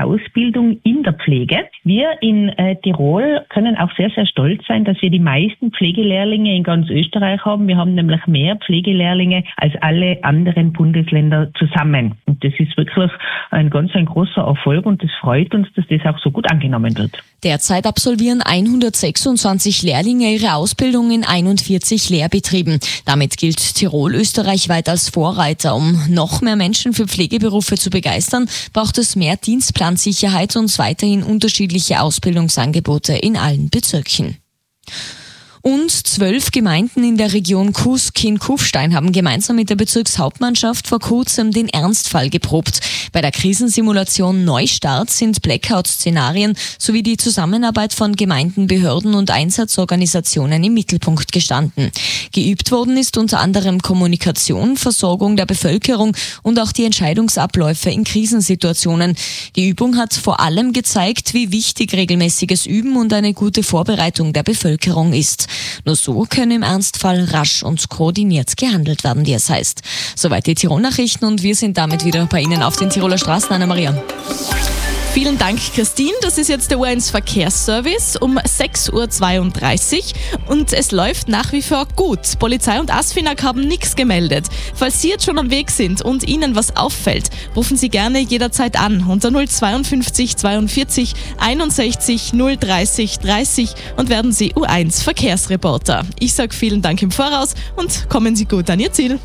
Ausbildung in der Pflege. Wir in Tirol können auch sehr, sehr stolz sein, dass wir die meisten Pflegelehrlinge in ganz Österreich haben. Wir haben nämlich mehr Pflegelehrlinge als alle anderen Bundesländer zusammen. Und das ist wirklich ein großer Erfolg und es freut uns, dass das auch so gut angenommen wird. Derzeit absolvieren 126 Lehrlinge ihre Ausbildung in 41 Lehrbetrieben. Damit gilt Tirol österreichweit als Vorreiter. Um noch mehr Menschen für Pflegeberufe zu begeistern, braucht es mehr Dienstplansicherheit und weiterhin unterschiedliche Ausbildungsangebote in allen Bezirken. Und 12 Gemeinden in der Region Kusk-Kufstein haben gemeinsam mit der Bezirkshauptmannschaft vor kurzem den Ernstfall geprobt. Bei der Krisensimulation Neustart sind Blackout-Szenarien sowie die Zusammenarbeit von Gemeinden, Behörden und Einsatzorganisationen im Mittelpunkt gestanden. Geübt worden ist unter anderem Kommunikation, Versorgung der Bevölkerung und auch die Entscheidungsabläufe in Krisensituationen. Die Übung hat vor allem gezeigt, wie wichtig regelmäßiges Üben und eine gute Vorbereitung der Bevölkerung ist. Nur so können im Ernstfall rasch und koordiniert gehandelt werden, wie es heißt. Soweit die Tirol-Nachrichten und wir sind damit wieder bei Ihnen auf den Tiroler Straßen. Anna-Maria. Vielen Dank, Christine. Das ist jetzt der U1 Verkehrsservice um 6.32 Uhr und es läuft nach wie vor gut. Polizei und ASFINAG haben nichts gemeldet. Falls Sie jetzt schon am Weg sind und Ihnen was auffällt, rufen Sie gerne jederzeit an unter 052 42 61 030 30 und werden Sie U1 Verkehrsreporter. Ich sage vielen Dank im Voraus und kommen Sie gut an Ihr Ziel.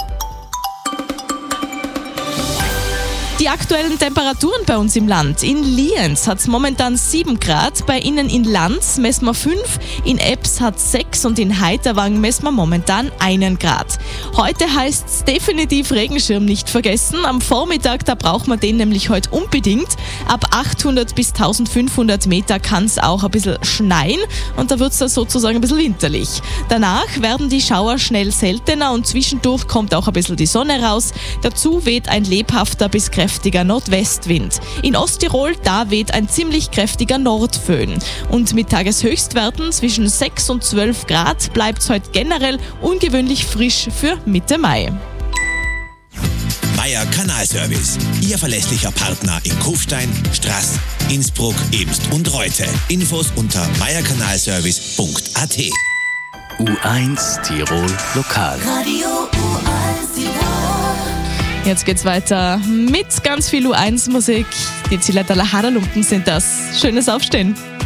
Die aktuellen Temperaturen bei uns im Land. In Lienz hat es momentan 7 Grad, bei Ihnen in Lanz messen wir 5, in Ebbs hat 6 und in Heiterwang messen wir momentan 1 Grad. Heute heißt es definitiv Regenschirm nicht vergessen. Am Vormittag, da braucht man den nämlich heute unbedingt. Ab 800 bis 1500 Meter kann es auch ein bisschen schneien und da wird es dann sozusagen ein bisschen winterlich. Danach werden die Schauer schnell seltener und zwischendurch kommt auch ein bisschen die Sonne raus. Dazu weht ein lebhafter bis kräftiger Nordwestwind. In Osttirol, da weht ein ziemlich kräftiger Nordföhn. Und mit Tageshöchstwerten zwischen 6 und 12 Grad bleibt es heute generell ungewöhnlich frisch für Mitte Mai. Meier Kanalservice, Ihr verlässlicher Partner in Kufstein, Straß, Innsbruck, Ebst und Reute. Infos unter meierkanalservice.at. U1 Tirol Lokal. Radio U1 Tirol. Jetzt geht's weiter mit ganz viel U1-Musik. Die Zillertaler Haderlumpen sind das. Schönes Aufstehen.